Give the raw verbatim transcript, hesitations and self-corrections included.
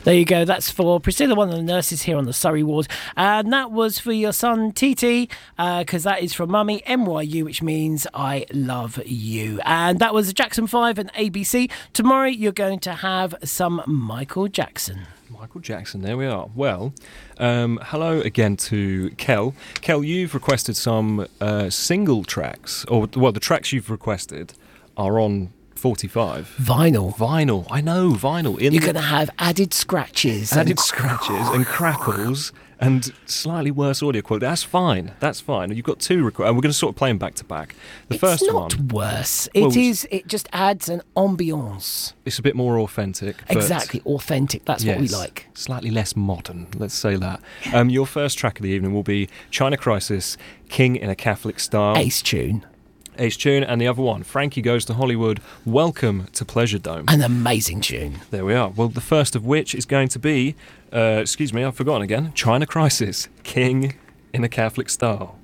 There you go. That's for Priscilla, one of the nurses here on the Surrey ward. And that was for your son, Titi, because uh, that is from Mummy, M Y U, which means I love you. And that was Jackson five and A B C. Tomorrow you're going to have some Michael Jackson. Michael Jackson, there we are. Well, um, hello again to Kel. Kel, you've requested some uh, single tracks, or, well, the tracks you've requested are on forty-five. Vinyl. Vinyl, I know, vinyl. In You're the- going to have added scratches. Added and scratches and crackles and slightly worse audio quality. That's fine. That's fine. You've got two requests, and we're going to sort of play them back to back. The it's first not one, worse. It Well, is. It just adds an ambiance. it's a bit more authentic. But Exactly, authentic. That's what we yes, like. Slightly less modern, let's say that. Um, your first track of the evening will be China Crisis, King in a Catholic Style. Ace tune. Ace tune, and the other one, Frankie Goes to Hollywood, Welcome to Pleasure Dome. An amazing tune. There we are. Well, the first of which is going to be, uh, excuse me, I've forgotten again, China Crisis, King in a Catholic Style.